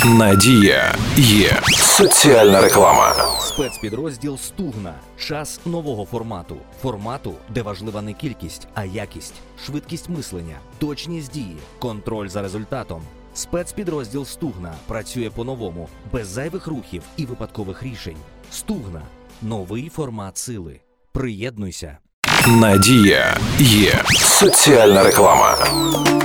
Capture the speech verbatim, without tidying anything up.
Надія є соціальна реклама. Спецпідрозділ «Стугна». Час нового формату. Формату, де важлива не кількість, а якість, швидкість мислення, точність дії, контроль за результатом. Спецпідрозділ «Стугна» працює по-новому, без зайвих рухів і випадкових рішень. «Стугна» – новий формат сили. Приєднуйся. Надія є соціальна реклама.